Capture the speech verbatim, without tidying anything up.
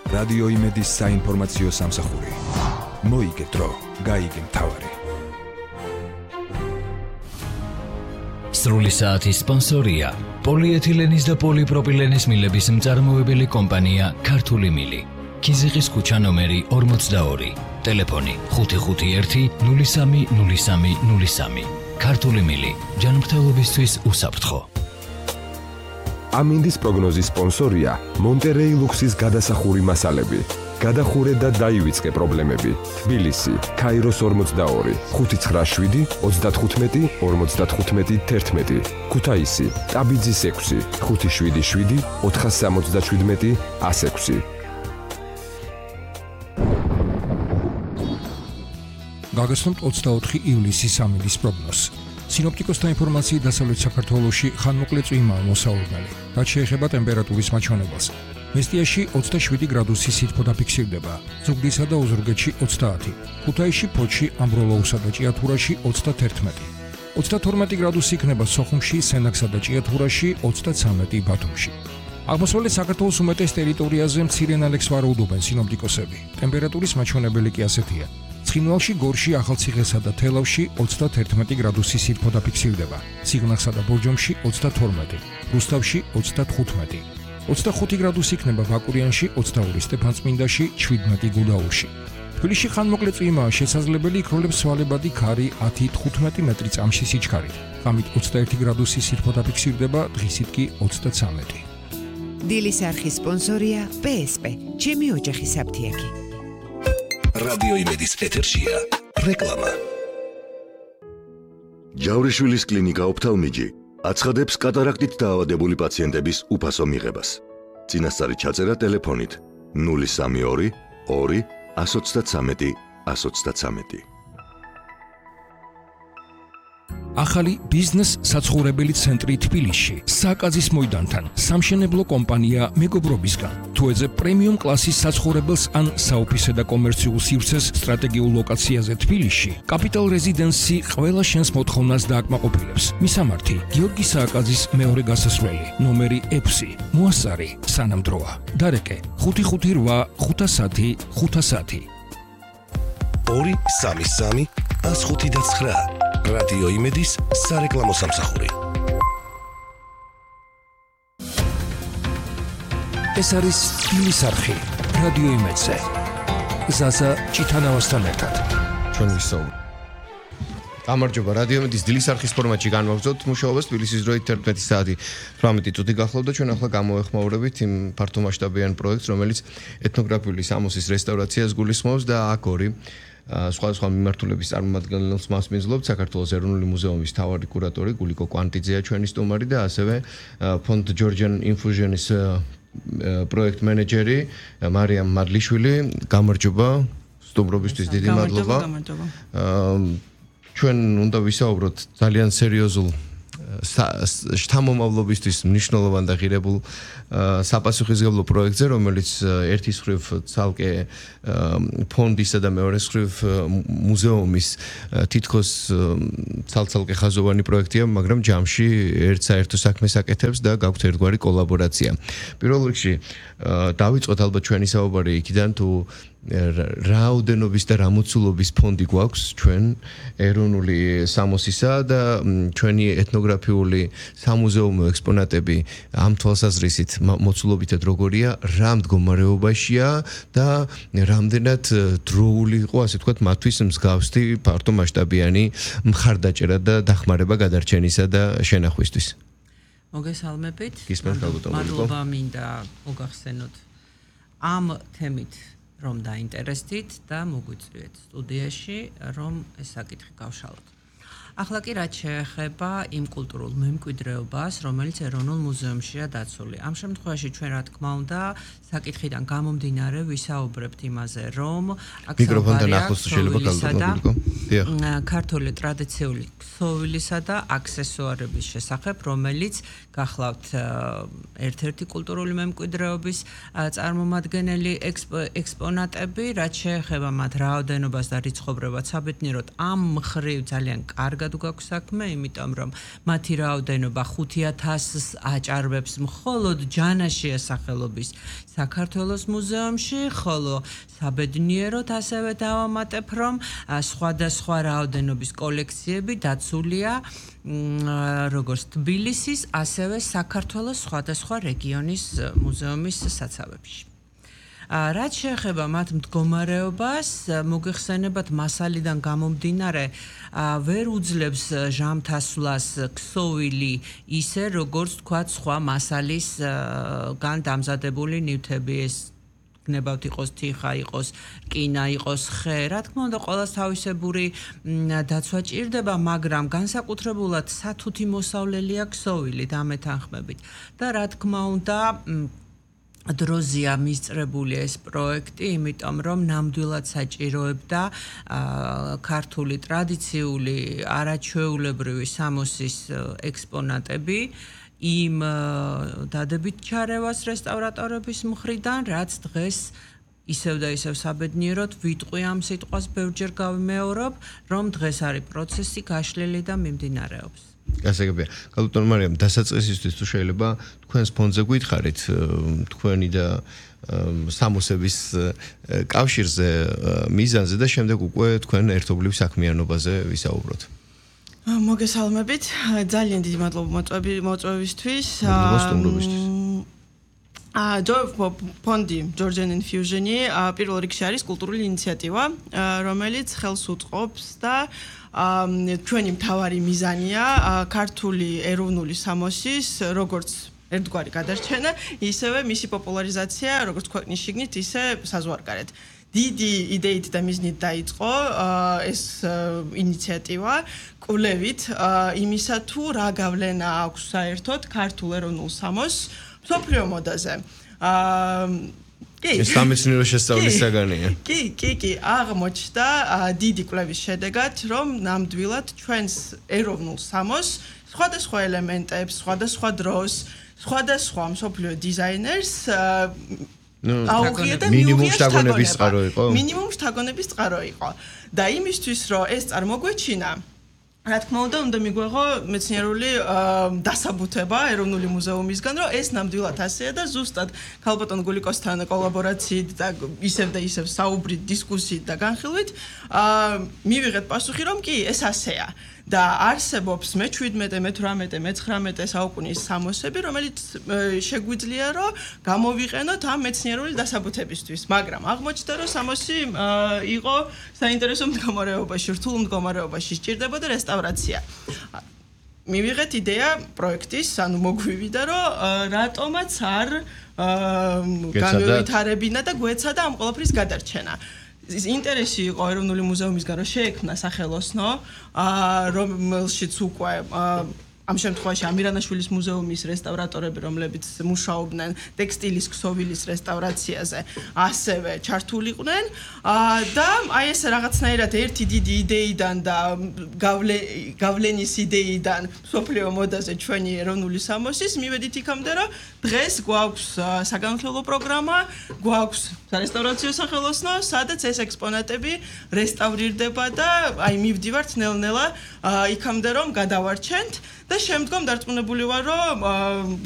რადიო იმედის საინფორმაციო სამსახური. მოიგე დრო, გაიგე მთავარი. სრული საათის სპონსორია პოლიეთილენის და პოლიპროპილენის მილების მწარმოებელი კომპანია ქართული მილი. ქიზიყის ქუჩა ნომერი ორმოცდაორი. ტელეფონი ხუთი ხუთი ერთი ნული სამი ნული სამი ნული სამი. ქართული მილი ჯანმრთელობისთვის უსაფრთხო. ამინდის პროგნოზის სპონსორია მონტერეი ლუქსის გადასახური მასალები. გადახურე და დაივიწყე პრობლემები. თბილისი, ქაიროს ორმოცდაორი, ხუთი ცხრა შვიდი ოცდათხუთმეტი ორმოცდათხუთმეტი თერთმეტი. ქუთაისი, ტაბიძის ექვსი, ხუთი შვიდი შვიდი ოთხასამოცდაშვიდმეტი ასექვსი. გაგაცნობთ ოცდაოთხი ივლისის ამინდის პროგნოზს. სინოპტიკოსთა ინფორმაციით დასავლეთ საქართველოში ხანმოკლე წვიმაა მოსაუბრებელი. რაც შეეხება ტემპერატურის მაჩვენებელს. მესტიაში ოცდაშვიდი გრადუსი სითბო დაფიქსირდება, ზუგდიდსა და ოზურგეთში ოცდაათი, ქუთაისში, ფოთში, ამბროლოუსა და ჭიათურაში ოცდათერთმეტი. ოცდათორმეტი გრადუსი იქნება სოხუმში, სენაკსა და ჭიათურაში, ოცდაცამეტი ბათუმში. აღმოსავლეთ საქართველოს უმეტეს ტერიტორიაზე მცირე ნალექს ვარაუდობენ სინოპტიკოსები. ტემპერატურის მაჩვენებელი კი ასეთია. ცხინვალში, გორში, ახალციხესა და თელავში ოცდათერთმეტი გრადუსი სითბო დაფიქსირდება, სიღნაღსა და ბორჯომში ოცდათორმეტი, რუსთავში ოცდათხუთმეტი. ოცდახუთი გრადუსი იქნება ვაკურიანში, ოცდაორი სტეფანწმინდაში, შვიდმეტი გუდაურში. თბილისში ხანმოკლე წვიმაა შესაძლებელი, იქროლებს სვალებადი ქარი ათი თხუთმეტი მეტრი წამში სიჩქარით. ღამით ოცდაერთი გრადუსი სითბო დაფიქსირდება, დღისით კი ოცდაცამეტი. დილის არხის სპონსორია პე ეს პე, ჩემი ოჯახის აფთიაქი. რადიო იმედის ეთერშია რეკლამა. ჯავრიშვილის კლინიკა ოფთალმიჯი აცხადებს კატარაქტით დაავადებული პაციენტების უფასო მიღებას. წინასწარი ჩაწერა ტელეფონით ნული სამი ორი ორი ათს ოცდაცამეტი ათს ოცდაცამეტი. ახალი ბიზნეს საცხოვრებელი ცენტრი თბილისში, საკაზის მოედანთან, სამშენებლო კომპანია მეგობრობისგან. თუ ეძებ პრემიუმ კლასის საცხოვრებელს ან საოფისე და კომერციულ სივრცეს სტრატეგიულ ლოკაციაზე თბილისში, კაპიტალ რეზიდენსი ყველა შენს მოთხოვნას დააკმაყოფილებს. მისამართი: გიორგი სააკაძის მეორე გასასვლელი, ნომერი ექვსი, მოასწარი, სანამ დროა. დარეკე: ხუთი ხუთი რვა ხუთასათი ხუთასათი. ორი სამი სამი ას ხუთი და ცხრა. რადიო იმედის სარეკლამო სამსახური. ეს არის დილის არხი რადიო იმედზე. ზაზა ჭითანავასთან ერთად. ჩვენ ვისაუბრებთ. გამარჯობა, რადიო იმედის დილის არხის ფორმატში განვაგრძობთ მუშაობას თბილისის დროით თერთმეტი საათი თვრამეტი წუთი გახლავდა. ჩვენ ახლა გამოეხმაურებით იმ ფართომასშტაბიან პროექტს, რომელიც ეთნოგრაფიული სამოსის რესტავრაციას გულისხმობს და აქ ორი სხვადასხვა მიმართულების წარმომადგენელს მასპინძლობთ. საქართველოს ეროვნული მუზეუმის მთავარი კურატორი გულიკო კვანტიძეა ჩვენი სტუმარი და ასევე ფონდ ჯორჯან ინფუჟენის პროექტ მენეჯერი მარიამ მადლიშვილი. გამარჯობა, სტუმრობისთვის დიდი მადლობა. ჩვენ უნდა ვისაუბროთ ძალიან სერიოზულ შთამომავლობისთვის მნიშვნელოვან და ღირებულ საპასუხისმგებლო პროექტზე, რომელიც ერთის მხრივ ცალკე ფონდისა და მეორეს მხრივ მუზეუმის თითქოს ცალ-ცალკე ხაზოვანი პროექტია, მაგრამ ჯამში ერთ საერთო საქმეს აკეთებს და გაქვთ ერთგვარი კოლაბორაცია. პირველ რიგში დავიწყოთ ალბათ ჩვენი საუბარი იქიდან, თუ რაოდენობის და რამოცულობის ფონდი გვაქვს ჩვენ ეროვნული სამოსისა და ჩვენი ეთნოგრაფიული სამუზეუმო ექსპონატები ამ თვალსაზრისით მოცულობითად როგორია, რა მდგომარეობაშია და რამდენად დროული იყო, ასე ვთქვათ, მათთვის მსგავსი ფართო მასშტაბიანი მხარდაჭერა და დახმარება გადარჩენისა და შენახვისთვის. მოგესალმებით. გისმენთ, მადლობა მინდა მოგახსენოთ ამ თემით რომ დაინტერესდით და მოგვიწვიეთ სტუდიაში, რომ ეს საკითხი გავშალოთ. ახლა კი რაც შეეხება იმ კულტურულ მემკვიდრეობას, რომელიც ეროვნულ მუზეუმშია დაცული. ამ შემთხვევაში ჩვენ რა თქმა უნდა, საკითხიდან გამომდინარე ვისაუბრებთ იმაზე, რომ მიკროფონთან ახლოს შეიძლება გაგრძელო. ქართული ტრადიციული ქსოვილისა და აქსესუარების შესახებ, რომელიც გახლავთ ერთ-ერთი კულტურული მემკვიდრეობის წარმომადგენელი ექსპონატები, რაც შეეხება მათ რაოდენობას და რიცხობრებად საბედნიეროდ ამ მხრივ ძალიან კარგად გზად გვაქვს საქმე, იმიტომ რომ მათი რაოდენობა ხუთი ათასს აჭარბებს მხოლოდ ჯანაშია სახელობის საქართველოს მუზეუმში, ხოლო საბედნიეროდ ასევე დავამატებ, რომ სხვადასხვა რაოდენობის კოლექციები დაცულია როგორც თბილისის, ასევე საქართველოს სხვადასხვა რეგიონის მუზეუმის საცავებში. რაც შეეხება მათ მდგომარეობას, მოგეხსენებათ მასალიდან გამომდინარე, ვერ უძლებს ჟამთასვლას ქსოვილი ისე, როგორც თქვათ სხვა მასალისგან დამზადებული ნივთები, ეს გნებავთ იყოს თიხა, იყოს რკინა, იყოს ხე, რა თქმა უნდა, ყველას თავისებური დაცვა ჭირდება, მაგრამ განსაკუთრებულად სათუთი მოსავლელია ქსოვილი დამეთანხმებით და რა თქმა უნდა, დროზია მისწრებული ეს პროექტი, იმიტომ რომ ნამდვილად საჭიროებდა ქართული ტრადიციული არაჩვეულებრივი სამოსის ექსპონატები იმ დადებით ჩარევას რესტავრატორების მხრიდან, რაც დღეს ისევ და ისევ საბედნიეროდ ვიტყვი ამ სიტყვას ბევრჯერ გავიმეორებ, რომ დღეს არის პროცესი გაშლილი და მიმდინარეობს. გასაგებია. გალუტონ მარიამ, დასაწყისისთვის თუ შეიძლება თქვენს ფონდზე გითხარით თქვენი და სამოსების კავშირზე, მიზანზე და შემდეგ უკვე თქვენ ერთობლივ საქმიანობაზე ვისაუბროთ. მოგესალმებით. ძალიან დიდი მადლობა მოწვევისთვის. აა ფონდი Georgian Infusion-ი პირველ რიგში არის კულტურული ინიციატივა, რომელიც ხელს უწყობს და ჩვენი მთავარი მიზანია ქართული ეროვნული სამოსის როგორც ერთგვარი გადარჩენა, ისევე მისი პოპულარიზაცია როგორც ქვეყნის შიგნით, ისე საზღვარგარეთ. დიდი იდეით და მიზნით დაიწყო ეს ინიციატივა კვლევით იმისა თუ რა გავლენა აქვს საერთოდ ქართულ ეროვნულ სამოსს მსოფლიო მოდაზე. ეს სამეცნიერო შესწავლის საგანია. კი, კი, კი, აღმოჩნდა დიდი კვლევის შედეგად, რომ ნამდვილად ჩვენს ეროვნულ სამოსს სხვადასხვა ელემენტებს, სხვადასხვა დროს, სხვადასხვა მსოფლიო დიზაინერს აუღია და მინიმუმ შთაგონების წყარო იყო. მინიმუმ შთაგონების წყარო იყო. და იმისთვის, რომ ეს წარმოგვეჩინა, რა თქმა უნდა, უნდა მიგვეღო მეცნიერული დასაბუთება ეროვნული მუზეუმისგან, რომ ეს ნამდვილად ასეა და ზუსტად ქალბატონ გულიკოსთან კოლაბორაციით და ისევ და ისევ საუბრით, დისკუსიით და განხილვით მივიღეთ პასუხი, რომ კი, ეს ასეა. და არსებობს მეჩვიდმეტე, მეთვრამეტე, მეცხრამეტე საუკუნის სამოსები, რომელიც შეგვიძლია, რომ გამოვიყენოთ ამ მეცნიერული დასაბუთებისთვის, მაგრამ აღმოჩნდა, რომ სამოსი იყო საინტერესო მდგომარეობაში, რთულ მდგომარეობაში, სჭირდებოდა რესტავრაცია. მივიღეთ იდეა პროექტის, ანუ მოგვივიდა, რომ რატომაც არ განვევითარებინა და გვეცადა ამ ყველაფრის გადარჩენა. ინტერესი იყო ეროვნული მუზეუმისგან, რომ შეექმნა სახელოსნო, რომელშიც უკვე ამ შემთხვევაში ამირანაშვილის მუზეუმის რესტავრატორები, რომლებიც მუშაობდნენ ტექსტილის ქსოვილის რესტავრაციაზე, ასევე ჩართულიყვნენ და აი ეს რაღაცნაირად ერთი დიდი იდეიდან და გავლენის იდეიდან მსოფლიო მოდაზე ჩვენი ეროვნული სამოსის მივედით იქამდე, რომ დღეს გვაქვს საგანხილვო პროგრამა, გვაქვს სარესტავრაციო სახელოსნო, სადაც ეს ექსპონატები რესტავრირდება და აი მივდივართ ნელ-ნელა იქამდე, რომ გადავარჩენთ და შემდგომ დარწმუნებული ვარ, რომ